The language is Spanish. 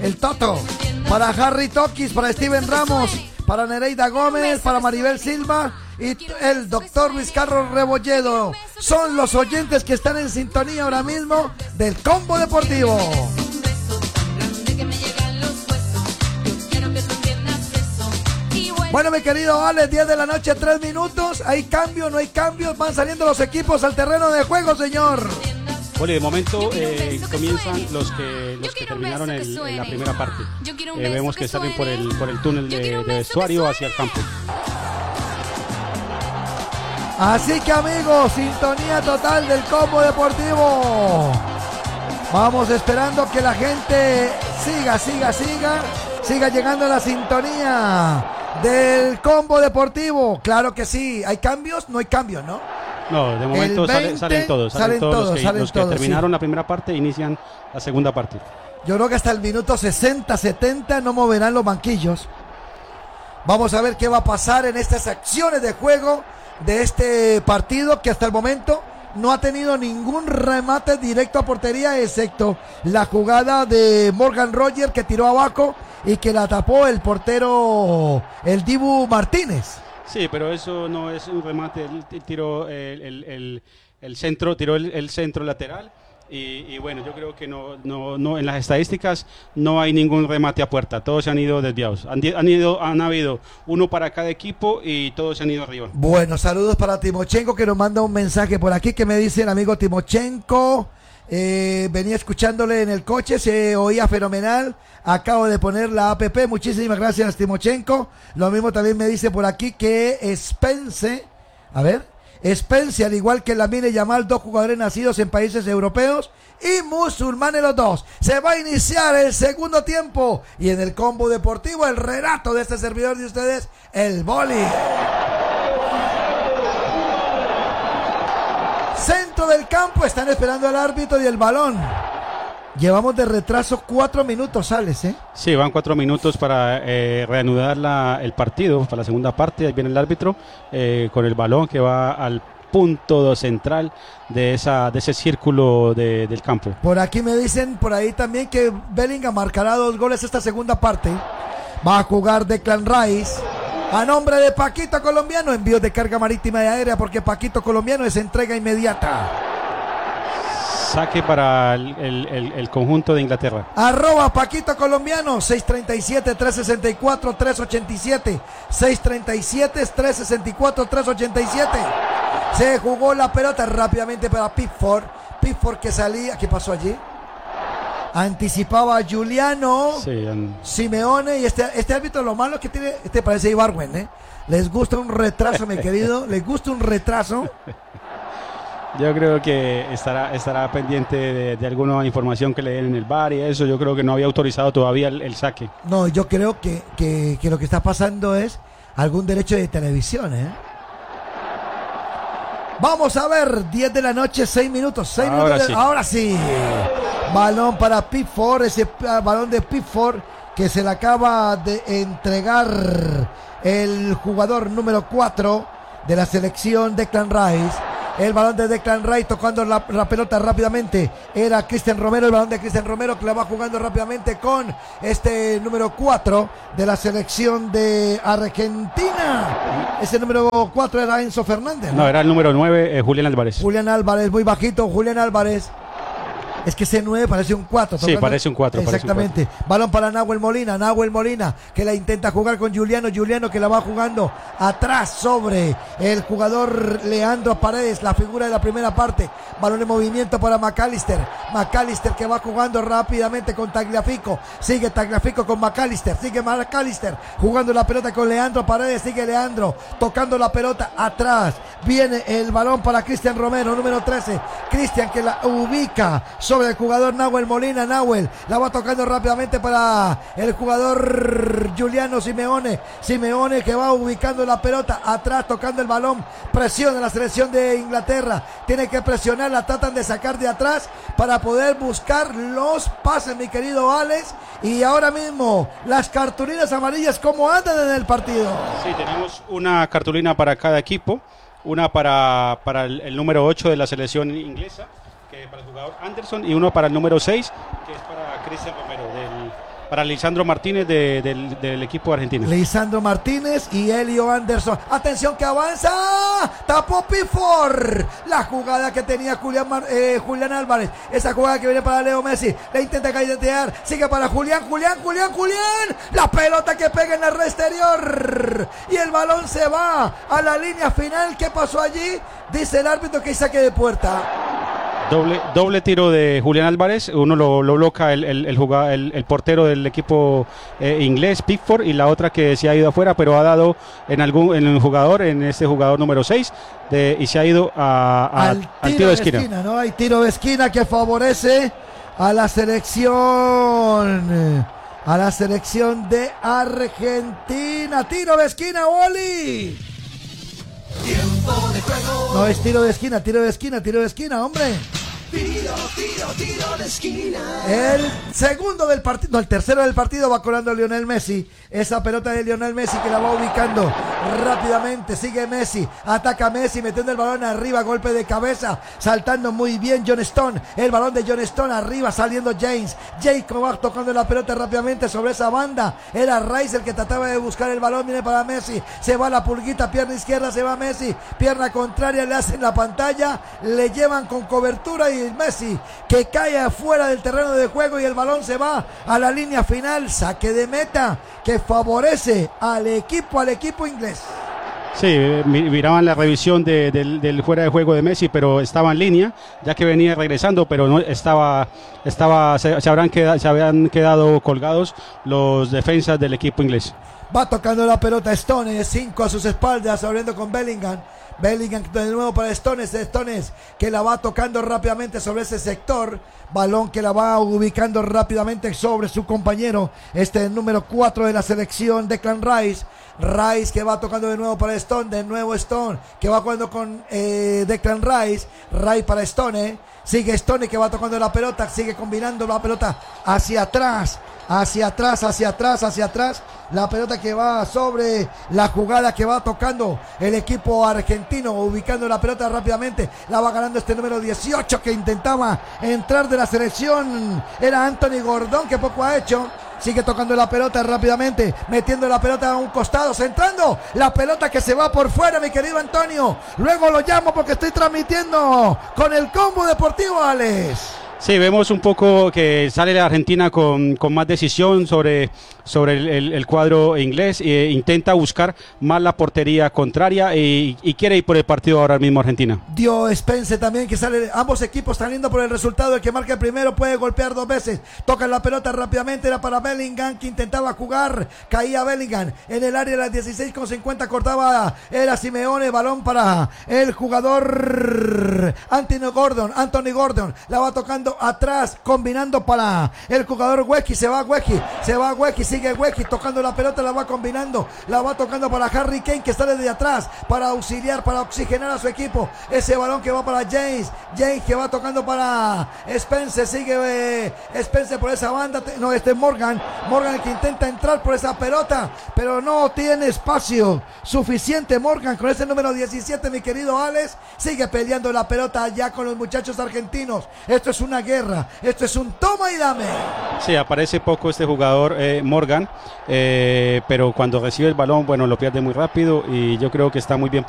el Toto, para Harry Tokis, para Steven Ramos, para Nereida Gómez, para Maribel Silva y el doctor Luis Carlos Rebolledo. Son los oyentes que están en sintonía ahora mismo del Combo Deportivo. Bueno, mi querido Alex, 10 de la noche, 3 minutos. ¿Hay cambio? ¿No hay cambio? Van saliendo los equipos al terreno de juego, señor. Bueno, de momento comienzan los que terminaron en la primera parte. Vemos que salen por el túnel de vestuario hacia el campo. Así que, amigos, sintonía total del Combo Deportivo. Vamos esperando que la gente siga llegando a la sintonía del Combo Deportivo. Claro que sí. ¿Hay cambios? No hay cambios, ¿no? No, de momento salen todos los que terminaron la primera parte inician la segunda parte. Yo creo que hasta el minuto 60, 70 no moverán los banquillos. Vamos a ver qué va a pasar en estas acciones de juego de este partido que hasta el momento no ha tenido ningún remate directo a portería, excepto la jugada de Morgan Roger que tiró abajo y que la tapó el portero, el Dibu Martínez. Sí, pero eso no es un remate, él tiró el centro, tiró el centro lateral y bueno, yo creo que no en las estadísticas no hay ningún remate a puerta, todos se han ido desviados, han habido uno para cada equipo y todos se han ido arriba. Bueno, saludos para Timochenko que nos manda un mensaje por aquí que me dice el amigo Timochenko. Venía escuchándole en el coche, se oía fenomenal. Acabo de poner la app, muchísimas gracias Timochenko. Lo mismo también me dice por aquí que Spence, al igual que Lamine Yamal, 2 jugadores nacidos en países europeos y musulmanes los dos. Se va a iniciar el segundo tiempo y en el Combo Deportivo el relato de este servidor de ustedes, el Boli. Centro del campo, están esperando al árbitro y el balón. Llevamos de retraso 4 minutos, Alex, ¿eh? Sí, van 4 minutos para reanudar el partido, para la segunda parte. Ahí viene el árbitro con el balón que va al punto central de ese círculo del campo. Por aquí me dicen, por ahí también, que Bellingham marcará 2 goles esta segunda parte. Va a jugar Declan Rice. A nombre de Paquito Colombiano, envío de carga marítima y aérea porque Paquito Colombiano es entrega inmediata. Saque para el conjunto de Inglaterra. @ Paquito Colombiano, 637-364-387. 637-364-387. Se jugó la pelota rápidamente para Pickford. Pickford que salía. ¿Qué pasó allí? Anticipaba a Giuliano, sí, Simeone y este árbitro, lo malo que tiene, parece Ibarwen, ¿eh? Les gusta un retraso, mi querido, les gusta un retraso. Yo creo que estará pendiente de alguna información que le den en el VAR y eso. Yo creo que no había autorizado todavía el saque. No, yo creo que lo que está pasando es algún derecho de televisión, ¿eh? Vamos a ver, 10 de la noche, 6 minutos. Ahora sí. Balón para Pickford, ese balón de Pickford que se le acaba de entregar el jugador número 4 de la selección, Declan Rice. El balón de Declan Rice tocando la pelota rápidamente. Era Cristian Romero, el balón de Cristian Romero que la va jugando rápidamente con este número 4 de la selección de Argentina. Ese número 4 era Enzo Fernández, ¿no? No, era el número 9, Julián Álvarez. Julián Álvarez, muy bajito, Julián Álvarez. Es que ese 9 parece un 4. Sí, parece un 4. Exactamente. Parece un 4. Balón para Nahuel Molina que la intenta jugar con Giuliano que la va jugando atrás sobre el jugador Leandro Paredes, la figura de la primera parte. Balón en movimiento para McAllister que va jugando rápidamente con Tagliafico. Sigue Tagliafico con McAllister, jugando la pelota con Leandro Paredes, sigue Leandro tocando la pelota atrás. Viene el balón para Cristian Romero, número 13. Cristian que la ubica sobre el jugador Nahuel Molina. Nahuel la va tocando rápidamente para el jugador Giuliano Simeone que va ubicando la pelota atrás, tocando el balón. Presiona la selección de Inglaterra, tiene que presionar, la tratan de sacar de atrás para poder buscar los pases, mi querido Alex. Y ahora mismo las cartulinas amarillas, ¿cómo andan en el partido? Sí, tenemos una cartulina para cada equipo, una para el número 8 de la selección inglesa, para el jugador Anderson, y uno para el número 6, que es para Cristian Romero, para Lisandro Martínez del equipo argentino. Lisandro Martínez y Elio Anderson. Atención que avanza. Tapó Pickford. La jugada que tenía Julián Álvarez. Esa jugada que viene para Leo Messi. Le intenta cadetear. Sigue para Julián. La pelota que pega en la red exterior. Y el balón se va a la línea final. ¿Qué pasó allí? Dice el árbitro que hay saque de puerta. Doble tiro de Julián Álvarez, uno lo bloca el portero del equipo inglés, Pickford, y la otra que se ha ido afuera, pero ha dado en el jugador, en este jugador número 6, y se ha ido al tiro de esquina. ¿No? Hay tiro de esquina que favorece a la selección de Argentina. Tiro de esquina, Oli. Tiempo de juego. No es tiro de esquina, hombre. Tiro de esquina. El segundo del partido, no, el tercero del partido va colando Lionel Messi. Esa pelota de Lionel Messi que la va ubicando rápidamente. Sigue Messi, ataca Messi, metiendo el balón arriba, golpe de cabeza, saltando muy bien John Stone. El balón de John Stone arriba, saliendo James. Jacob tocando la pelota rápidamente sobre esa banda. Era Rice el que trataba de buscar el balón. Viene para Messi, se va la pulguita, pierna izquierda, se va Messi. Pierna contraria, le hacen la pantalla, le llevan con cobertura y Messi que cae afuera del terreno de juego y el balón se va a la línea final. Saque de meta que favorece al equipo inglés. Sí, miraban la revisión del fuera de juego de Messi, pero estaba en línea, ya que venía regresando, pero no se habían quedado colgados los defensas del equipo inglés. Va tocando la pelota Stones, 5 a sus espaldas, abriendo con Bellingham de nuevo para Stones que la va tocando rápidamente sobre ese sector, balón que la va ubicando rápidamente sobre su compañero, el número 4 de la selección, Declan Rice que va tocando de nuevo para Stone, que va jugando con Declan Rice para Stone, sigue Stone que va tocando la pelota, sigue combinando la pelota hacia atrás, la pelota que va sobre la jugada que va tocando el equipo argentino, ubicando la pelota rápidamente, la va ganando este número 18 que intentaba entrar de la selección, era Anthony Gordon, que poco ha hecho. Sigue tocando la pelota rápidamente, metiendo la pelota a un costado, centrando la pelota que se va por fuera, mi querido Antonio. Luego lo llamo porque estoy transmitiendo con el Combo Deportivo, Alex. Sí, vemos un poco que sale la Argentina con más decisión sobre el cuadro inglés, intenta buscar más la portería contraria y quiere ir por el partido ahora mismo Argentina. Dio Spence también que sale, ambos equipos están yendo por el resultado, el que marca el primero puede golpear 2 veces, toca la pelota rápidamente, era para Bellingham que intentaba jugar, caía Bellingham en el área de las 16,50, cortaba, era Simeone, balón para el jugador Anthony Gordon, la va tocando atrás, combinando para el jugador Wecky, se va Wecky, sigue Wecky tocando la pelota, la va combinando, la va tocando para Harry Kane que sale de atrás para auxiliar, para oxigenar a su equipo, ese balón que va para James que va tocando para Spence, sigue Spence por esa banda, Morgan el que intenta entrar por esa pelota, pero no tiene espacio suficiente Morgan con ese número 17, mi querido Alex, sigue peleando la pelota ya con los muchachos argentinos, esto es una guerra, esto es un toma y dame. Sí, aparece poco este jugador Morgan, pero cuando recibe el balón, bueno, lo pierde muy rápido y yo creo que está muy bien